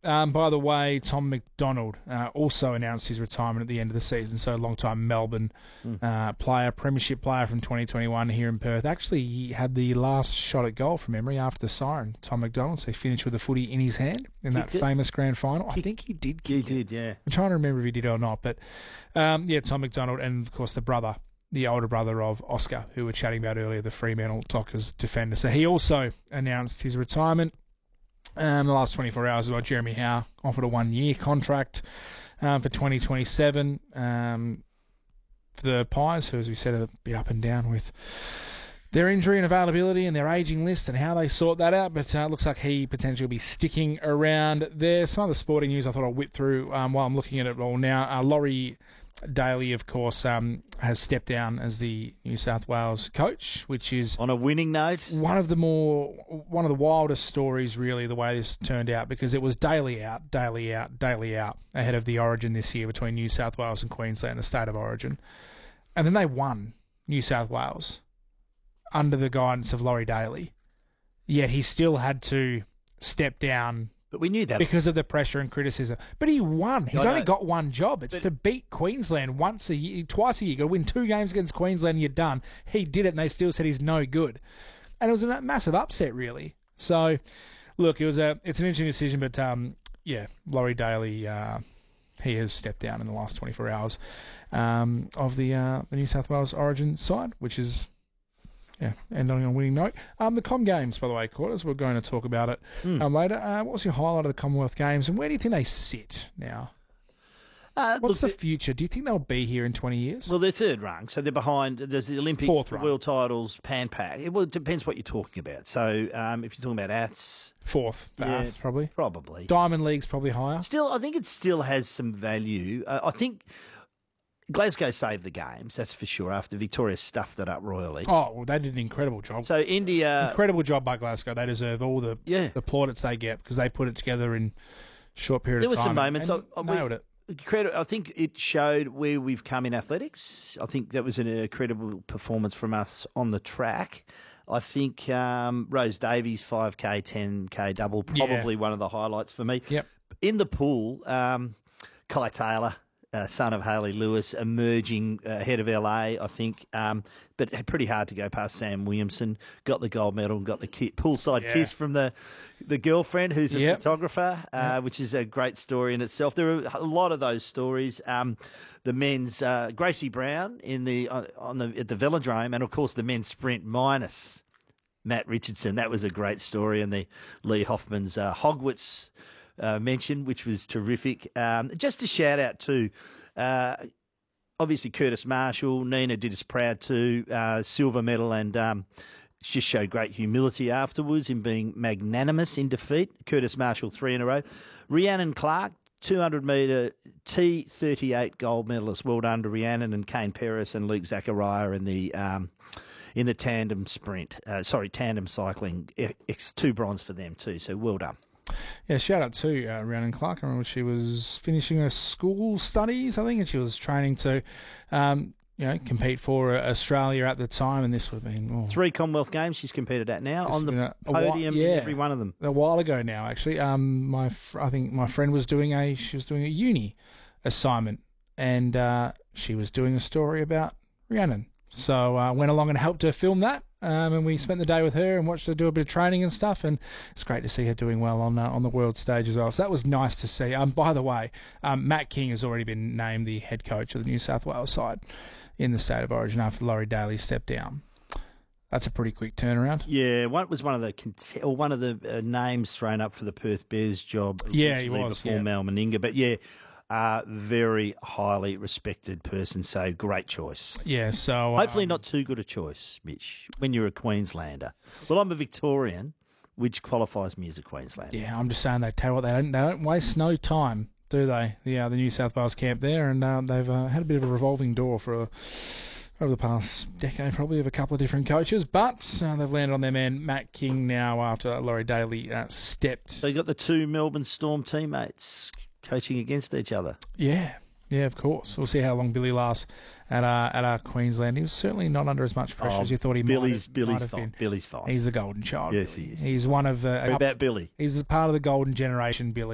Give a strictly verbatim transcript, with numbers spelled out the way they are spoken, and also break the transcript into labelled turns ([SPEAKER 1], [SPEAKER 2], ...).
[SPEAKER 1] Um, by the way, Tom McDonald uh, also announced his retirement at the end of the season. So, a long-time Melbourne mm. uh, player, premiership player from twenty twenty-one here in Perth. Actually, he had the last shot at goal from memory after the siren, Tom McDonald. So, he finished with the footy in his hand in that
[SPEAKER 2] Kicked
[SPEAKER 1] famous
[SPEAKER 2] it.
[SPEAKER 1] grand final. I think he did kick
[SPEAKER 2] He
[SPEAKER 1] it.
[SPEAKER 2] did, yeah.
[SPEAKER 1] I'm trying to remember if he did or not. But, um, yeah, Tom McDonald and, of course, the brother, the older brother of Oscar, who we were chatting about earlier, the Fremantle Dockers defender. So, he also announced his retirement. Um, the last twenty-four hours as well, Jeremy Howe offered a one-year contract um, for twenty twenty-seven um, for the Pies, who, as we said, are a bit up and down with their injury and availability and their ageing list and how they sort that out. But it uh, looks like he potentially will be sticking around there. Some of the sporting news I thought I'll whip through um, while I'm looking at it all now. Uh, Laurie Daly, of course, um, has stepped down as the New South Wales coach, which is
[SPEAKER 2] on a winning note.
[SPEAKER 1] One of the more, one of the wildest stories, really, the way this turned out, because it was Daly out, Daly out, Daly out ahead of the Origin this year between New South Wales and Queensland, the state of Origin, and then they won New South Wales under the guidance of Laurie Daly. Yet he still had to step down.
[SPEAKER 2] But we knew that.
[SPEAKER 1] Because of the pressure and criticism. But he won. He's
[SPEAKER 2] I
[SPEAKER 1] only
[SPEAKER 2] know.
[SPEAKER 1] got one job. It's
[SPEAKER 2] But-
[SPEAKER 1] to beat Queensland once a year, twice a year. You've got to win two games against Queensland and you're done. He did it and they still said he's no good. And it was a massive upset, really. So, look, it was a it's an interesting decision, but um, yeah, Laurie Daly, uh, he has stepped down in the last twenty-four hours um, of the uh, the New South Wales Origin side, which is Yeah, ending on a winning note. Um, the Com Games, by the way, Quarters, we're going to talk about it
[SPEAKER 2] Mm.
[SPEAKER 1] um, later. Uh, what was your highlight of the Commonwealth Games, and where do you think they sit now?
[SPEAKER 2] Uh,
[SPEAKER 1] What's
[SPEAKER 2] look,
[SPEAKER 1] the future? Do you think they'll be here in twenty years?
[SPEAKER 2] Well, they're third rung, so they're behind. There's the Olympic
[SPEAKER 1] Fourth rung.
[SPEAKER 2] world titles, Pan Pac. It, well, it depends what you're talking about. So um, if you're talking about A T S,
[SPEAKER 1] Fourth,
[SPEAKER 2] Yeah.
[SPEAKER 1] Bath, probably.
[SPEAKER 2] probably.
[SPEAKER 1] Diamond League's probably higher.
[SPEAKER 2] Still, I think it still has some value. Uh, I think Glasgow saved the games, that's for sure, after Victoria stuffed it up royally.
[SPEAKER 1] Oh, well, they did an incredible job.
[SPEAKER 2] So India...
[SPEAKER 1] incredible job by Glasgow. They deserve all the,
[SPEAKER 2] Yeah.
[SPEAKER 1] the plaudits they get because they put it together in a short period
[SPEAKER 2] There
[SPEAKER 1] of
[SPEAKER 2] were
[SPEAKER 1] time.
[SPEAKER 2] some moments.
[SPEAKER 1] and
[SPEAKER 2] I- I- we-
[SPEAKER 1] nailed it.
[SPEAKER 2] Credit, I think it showed where we've come in athletics. I think that was an incredible performance from us on the track. I think um, Rose Davies' five K, ten K double, probably
[SPEAKER 1] Yeah.
[SPEAKER 2] one of the highlights for me.
[SPEAKER 1] Yep.
[SPEAKER 2] In the pool, um, Kai Taylor, uh, son of Haley Lewis, emerging uh, ahead of L A, I think, um, but pretty hard to go past Sam Williamson. Got the gold medal and got the ki- poolside
[SPEAKER 1] Yeah.
[SPEAKER 2] kiss from the the girlfriend who's a
[SPEAKER 1] Yep.
[SPEAKER 2] photographer, uh, which is a great story in itself. There are a lot of those stories. Um, the men's uh, Gracie Brown in the uh, on the at the Velodrome, and of course the men's sprint minus Matt Richardson. That was a great story, and the Lee Hoffman's uh, Hogwarts uh, mention, which was terrific. Um, just a shout out to. Uh, Obviously, Curtis Marshall, Nina did us proud too, uh, silver medal, and um, just showed great humility afterwards in being magnanimous in defeat. Curtis Marshall, three in a row. Rhiannon Clark, two hundred metre T thirty-eight gold medalist. Well done to Rhiannon and Kane Paris and Luke Zachariah in the um, in the tandem sprint. Uh, sorry, tandem cycling. It's two bronze for them too, so well done.
[SPEAKER 1] Yeah, shout out to uh, Rhiannon Clark. I remember she was finishing her school studies, I think, and she was training to, um, you know, compete for uh, Australia at the time. And this would have been oh,
[SPEAKER 2] Three Commonwealth Games she's competed at now,
[SPEAKER 1] This
[SPEAKER 2] on the
[SPEAKER 1] has been a- a while-
[SPEAKER 2] podium
[SPEAKER 1] yeah.
[SPEAKER 2] in every one of them.
[SPEAKER 1] a while ago now. Actually, um, my fr- I think my friend was doing a she was doing a uni assignment, and uh, she was doing a story about Rhiannon. So I uh, went along and helped her film that. Um, and we spent the day with her and watched her do a bit of training and stuff, and it's great to see her doing well on uh, on the world stage as well. So that was nice to see. Um, by the way, um, Matt King has already been named the head coach of the New South Wales side in the State of Origin after Laurie Daly stepped down. That's a pretty quick turnaround.
[SPEAKER 2] Yeah, one was one of the cont- or one of the uh, names thrown up for the Perth Bears job.
[SPEAKER 1] Yeah, he
[SPEAKER 2] originally
[SPEAKER 1] was,
[SPEAKER 2] before
[SPEAKER 1] yeah.
[SPEAKER 2] Mal Meninga, but yeah, uh, very highly respected person. So great choice.
[SPEAKER 1] Yeah, so
[SPEAKER 2] Hopefully
[SPEAKER 1] um,
[SPEAKER 2] not too good a choice, Mitch. When you're a Queenslander, well, I'm a Victorian, which qualifies me as a Queenslander.
[SPEAKER 1] Yeah, I'm just saying they tell you what they don't they don't waste no time, do they? The uh, the New South Wales camp there, and uh, they've uh, had a bit of a revolving door for a, over the past decade, probably of a couple of different coaches, but uh, they've landed on their man Matt King now after Laurie Daly uh, stepped.
[SPEAKER 2] So you got the two Melbourne Storm teammates coaching against each other.
[SPEAKER 1] Yeah, yeah, of course. We'll see how long Billy lasts at uh, at uh, Queensland. He was certainly not under as much pressure
[SPEAKER 2] Oh,
[SPEAKER 1] as you thought he
[SPEAKER 2] Billy's
[SPEAKER 1] might have,
[SPEAKER 2] Billy's
[SPEAKER 1] might have
[SPEAKER 2] fine.
[SPEAKER 1] been.
[SPEAKER 2] Billy's fine.
[SPEAKER 1] He's the golden child.
[SPEAKER 2] Yes,
[SPEAKER 1] Billy.
[SPEAKER 2] he is.
[SPEAKER 1] He's one of uh, a
[SPEAKER 2] What
[SPEAKER 1] couple-
[SPEAKER 2] about Billy?
[SPEAKER 1] He's the part of the golden generation, Billy.